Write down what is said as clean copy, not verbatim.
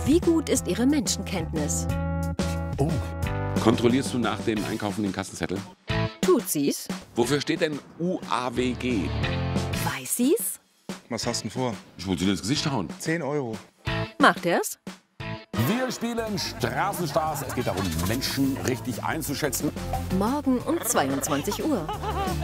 Wie gut ist Ihre Menschenkenntnis? Oh. Kontrollierst du nach dem Einkaufen den Kassenzettel? Tut sie's? Wofür steht denn UAWG? Weiß sie's? Was hast du denn vor? Ich wollte dir ins Gesicht hauen. 10 Euro. Macht er's? Wir spielen Straßenstars. Es geht darum, Menschen richtig einzuschätzen. Morgen um 22 Uhr.